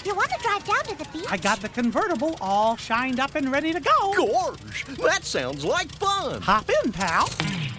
You want to drive down to the beach? I got the convertible all shined up and ready to go. Gosh, that sounds like fun. Hop in, pal.